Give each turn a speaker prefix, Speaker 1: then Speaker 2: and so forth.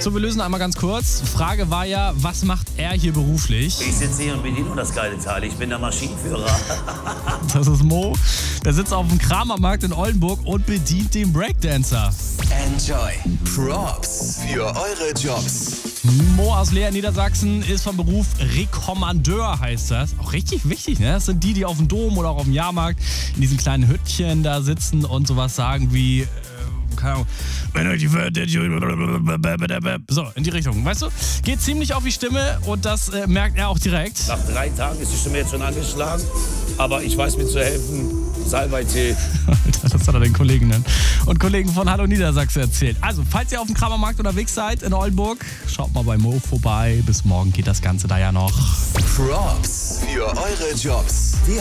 Speaker 1: So, wir lösen einmal ganz kurz. Frage war ja, was macht er hier beruflich?
Speaker 2: Ich sitze hier und bediene das geile Teil. Ich bin der Maschinenführer.
Speaker 1: Das ist Mo. Der sitzt auf dem Kramermarkt in Oldenburg und bedient den Breakdancer.
Speaker 3: Enjoy. Props für eure Jobs.
Speaker 1: Mo aus Leer, Niedersachsen, ist vom Beruf Rekommandeur, heißt das. Auch richtig wichtig, ne? Das sind die auf dem Dom oder auch auf dem Jahrmarkt in diesen kleinen Hüttchen da sitzen und sowas sagen wie, keine Ahnung, wenn euch die so, in die Richtung, weißt du? Geht ziemlich auf die Stimme und das merkt er auch direkt.
Speaker 2: Nach 3 Tagen ist die Stimme jetzt schon angeschlagen, aber ich weiß mir zu helfen. Salbei-Tee.
Speaker 1: Das hat er den Kolleginnen und Kollegen von Hallo Niedersachsen erzählt. Also, falls ihr auf dem Kramermarkt unterwegs seid in Oldenburg, schaut mal bei Mo vorbei. Bis morgen geht das Ganze da ja noch.
Speaker 3: Props für eure Jobs.